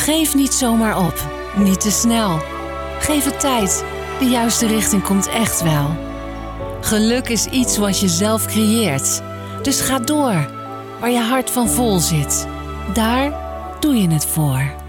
Geef niet zomaar op. Niet te snel. Geef het tijd. De juiste richting komt echt wel. Geluk is iets wat je zelf creëert. Dus ga door. Waar je hart van vol zit. Daar doe je het voor.